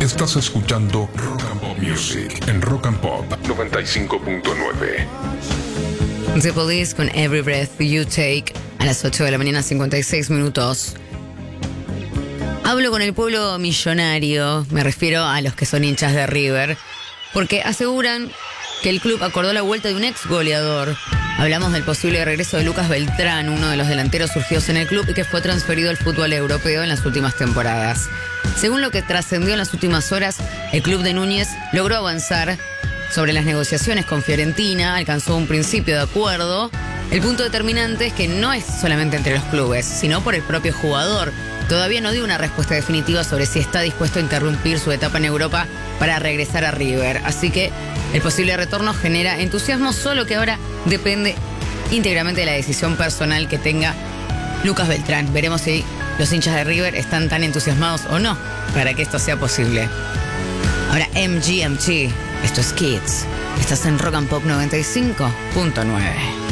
Estás escuchando Rock and Pop Music en Rock and Pop 95.9. The Police con Every Breath You Take a las 8 de la mañana, 56 minutos. Hablo con el pueblo millonario, me refiero a los que son hinchas de River, porque aseguran que el club acordó la vuelta de un ex goleador. Hablamos del posible regreso de Lucas Beltrán, uno de los delanteros surgidos en el club y que fue transferido al fútbol europeo en las últimas temporadas. Según lo que trascendió en las últimas horas, el club de Núñez logró avanzar sobre las negociaciones con Fiorentina, alcanzó un principio de acuerdo. El punto determinante es que no es solamente entre los clubes, sino por el propio jugador. Todavía no dio una respuesta definitiva sobre si está dispuesto a interrumpir su etapa en Europa para regresar a River. Así que el posible retorno genera entusiasmo, solo que ahora depende íntegramente de la decisión personal que tenga Lucas Beltrán. Veremos si los hinchas de River están tan entusiasmados o no para que esto sea posible. Ahora MGMT, esto es Kids. Estás en Rock and Pop 95.9.